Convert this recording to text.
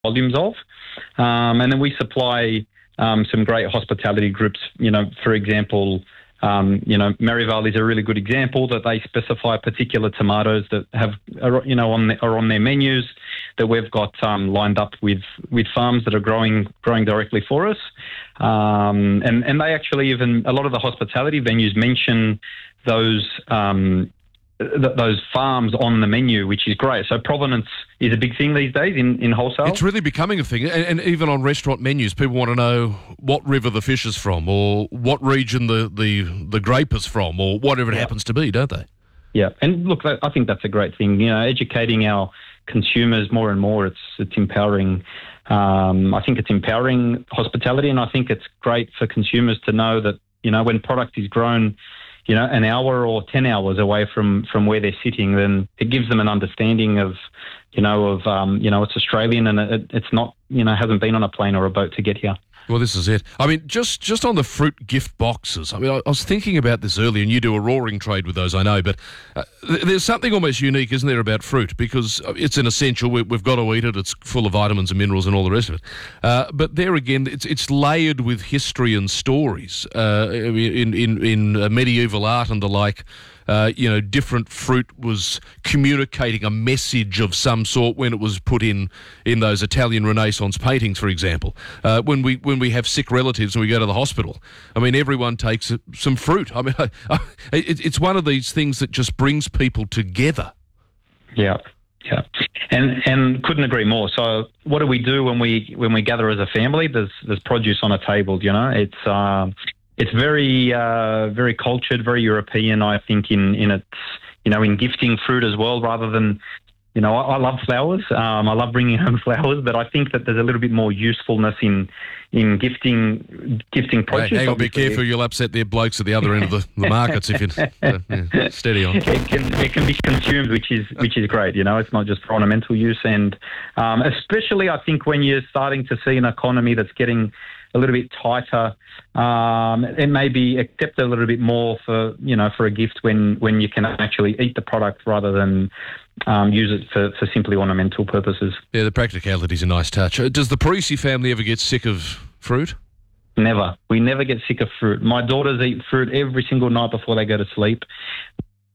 volumes of. And then we supply some great hospitality groups. For example, Merivale is a really good example that they specify particular tomatoes that are on their menus that we've got lined up with farms that are growing directly for us. And they actually even, a lot of the hospitality venues mention those farms on the menu, which is great. So provenance is a big thing these days in wholesale. It's really becoming a thing. And even on restaurant menus, people want to know what river the fish is from or what region the grape is from or whatever it happens to be, don't they? Yeah. And look, I think that's a great thing. Educating our consumers more and more, it's empowering. I think it's empowering hospitality, and I think it's great for consumers to know that, when product is grown, an hour or 10 hours away from where they're sitting, then it gives them an understanding of it's Australian and it's not, hasn't been on a plane or a boat to get here. Well, this is it. I mean, just on the fruit gift boxes, I mean, I was thinking about this earlier, and you do a roaring trade with those, I know, but there's something almost unique, isn't there, about fruit? Because it's an essential. We've got to eat it. It's full of vitamins and minerals and all the rest of it. But there again, it's layered with history and stories. In medieval art and the like, different fruit was communicating a message of some sort when it was put in those Italian Renaissance paintings, for example. When we have sick relatives and we go to the hospital, I mean, everyone takes some fruit. I mean, it's one of these things that just brings people together. Yeah. Yeah, and couldn't agree more. So, what do we do when we gather as a family? There's produce on a table. It's very very cultured, very European. I think in its in gifting fruit as well, rather than I love flowers. I love bringing home flowers, but I think that there's a little bit more usefulness in gifting produce. Hey, hang on, be careful, you'll upset the blokes at the other end of the markets if you steady on. It can be consumed, which is great. It's not just for ornamental use, and especially I think when you're starting to see an economy that's getting a little bit tighter, and maybe accept a little bit more for a gift when you can actually eat the product rather than use it for simply ornamental purposes. Yeah, the practicality is a nice touch. Does the Parisi family ever get sick of fruit? Never. We never get sick of fruit. My daughters eat fruit every single night before they go to sleep.